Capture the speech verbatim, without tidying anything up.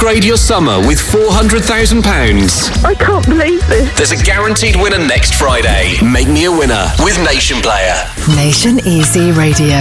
Upgrade your summer with four hundred thousand pounds. I can't believe this. There's a guaranteed winner next Friday. Make me a winner with Nation Player. Nation Easy Radio.